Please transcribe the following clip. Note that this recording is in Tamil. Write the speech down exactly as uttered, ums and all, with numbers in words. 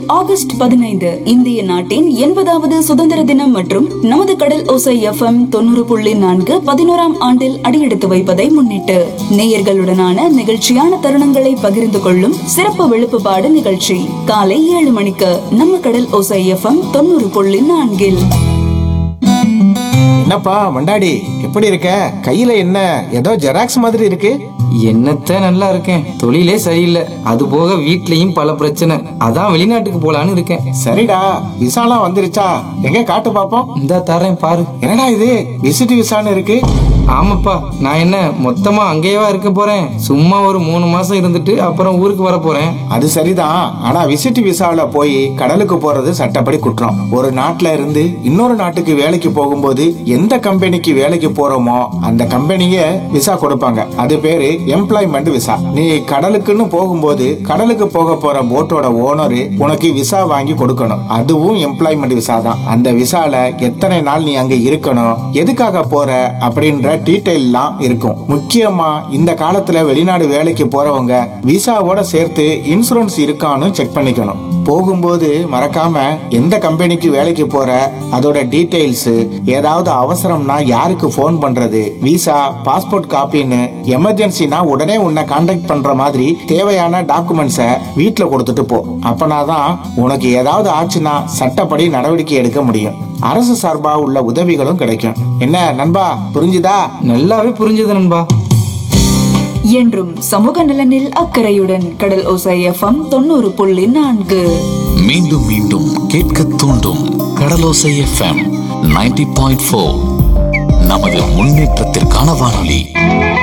ஆகஸ்ட் பதினைந்து இந்திய நாட்டின் எண்பதாவது சுதந்திர தினம் மற்றும் நமது கடல் ஓசை எஃப்எம் தொண்ணூறு புள்ளி நான்கு பதினோராம் ஆண்டில் அடியெடுத்து வைப்பதை முன்னிட்டு நேயர்களுடனான நிகழ்ச்சியான தருணங்களை பகிர்ந்து கொள்ளும் சிறப்பு வெளுப்புப்பாடு நிகழ்ச்சி காலை ஏழு மணிக்கு நம்ம கடல் ஓசை எஃப்எம் தொண்ணூறு புள்ளி நான்கில். என்னப்பா மண்டாடி, எப்படி இருக்க? கையில என்ன ஏதோ ஜெராக்ஸ் மாதிரி இருக்கு? என்னத்த நல்லா இருக்கேன், தொழிலே சரியில்லை. அது போக வீட்லயும் பல பிரச்சனை. அதான் வெளிநாட்டுக்கு போலான்னு இருக்கேன். சரிடா, விசாலாம் வந்துருச்சா? எங்க காட்டு பாப்போம். இந்த தரேன் பாரு. என்னடா இது விசிட் விசான்னு இருக்கு? ஆமாப்பா, நான் என்ன மொத்தமா அங்கேயேவா இருக்க போறேன்? சும்மா ஒரு மூணு மாசம் இருந்துட்டு அப்புறம் ஊருக்கு வர போறேன். அது சரிதான், ஆனா விசிட் விசால போய் கடலுக்கு போறது சட்டப்படி குற்றம். ஒரு நாட்டுல இருந்து இன்னொரு நாட்டுக்கு வேலைக்கு போகும்போது எந்த கம்பெனிக்கு வேலைக்கு போறோமோ அந்த கம்பெனிய விசா கொடுப்பாங்க. அது பேரு எம்ப்ளாய்மெண்ட் விசா. நீ கடலுக்குன்னு போகும்போது கடலுக்கு போக போற போட்டோட ஓனரு உனக்கு விசா வாங்கி கொடுக்கணும். அதுவும் எம்ப்ளாய்மெண்ட் விசா தான். அந்த விசால எத்தனை நாள் நீ அங்க இருக்கணும், எதுக்காக போற அப்படின்ற டீடைல் எல்லாம் இருக்கும். முக்கியமா இந்த காலத்துல வெளிநாடு வேலைக்கு போறவங்க விசாவோட சேர்த்து இன்சூரன்ஸ் இருக்கான்னு செக் பண்ணிக்கணும். போகும்போது மறக்காம எந்த கம்பெனிக்கு வேலைக்கு போற, அதோட டீடைல்ஸ், ஏதாவது அவசரம்னா யாருக்கு போன் பண்றது, விசா, பாஸ்போர்ட் காப்பின்னு எமர்ஜென்சினா உடனே உன்னை கான்டாக்ட் பண்ற மாதிரி தேவையான டாக்குமெண்ட்ஸ வீட்டுல கொடுத்துட்டு போ. அப்பனாதான் உனக்கு ஏதாவது ஆச்சுன்னா சட்டப்படி நடவடிக்கை எடுக்க முடியும். அரசு சார்பா உள்ள உதவிகளும் கிடைக்கும். என்ன நண்பா, புரிஞ்சுதா? நல்லாவே புரிஞ்சது நண்பா. என்றும் சமூக நலனில் அக்கறையுடன் கடல் ஓசை எஃப்எம் தொண்ணூறு புள்ளி நான்கு. மீண்டும் மீண்டும் கேட்க தூண்டும் கடலோசை எஃப்எம் நைன்டி பாயிண்ட் ஃபோர். நமது முன்னேற்றத்திற்கான வானொலி.